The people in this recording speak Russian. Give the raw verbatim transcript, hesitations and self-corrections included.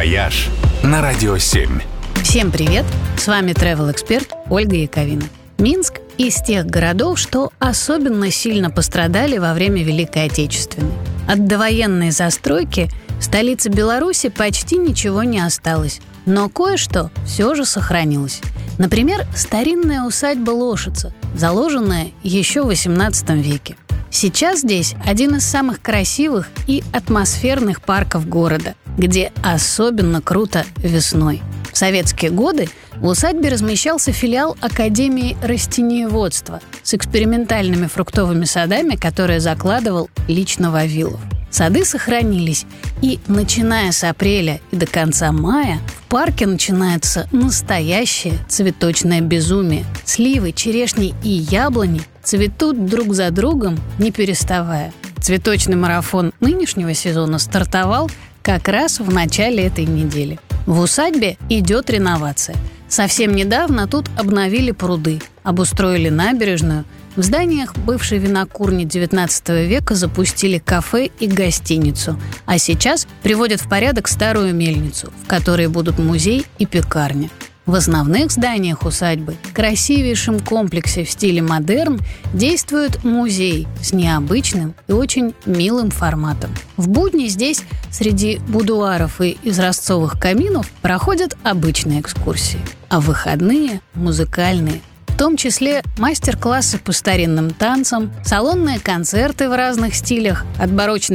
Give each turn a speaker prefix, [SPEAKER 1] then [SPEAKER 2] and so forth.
[SPEAKER 1] «Вояж» на Радио семь.
[SPEAKER 2] Всем привет! С вами travel-эксперт Ольга Яковина. Минск из тех городов, что особенно сильно пострадали во время Великой Отечественной. От довоенной застройки в столице Беларуси почти ничего не осталось, но кое-что все же сохранилось. Например, старинная усадьба Лошица, заложенная еще в восемнадцатом веке. Сейчас здесь один из самых красивых и атмосферных парков города, где особенно круто весной. В советские годы в усадьбе размещался филиал Академии растениеводства с экспериментальными фруктовыми садами, которые закладывал лично Вавилов. Сады сохранились, и, начиная с апреля и до конца мая, в парке начинается настоящее цветочное безумие. Сливы, черешни и яблони цветут друг за другом, не переставая. Цветочный марафон нынешнего сезона стартовал как раз в начале этой недели. В усадьбе идет реновация. Совсем недавно тут обновили пруды, обустроили набережную. В зданиях бывшей винокурни девятнадцатого века запустили кафе и гостиницу, а сейчас приводят в порядок старую мельницу, в которой будут музей и пекарня. В основных зданиях усадьбы, красивейшем комплексе в стиле модерн, действует музей с необычным и очень милым форматом. В будни здесь среди будуаров и изразцовых каминов проходят обычные экскурсии, а в выходные – музыкальные. В том числе мастер-классы по старинным танцам, салонные концерты в разных стилях, от барочной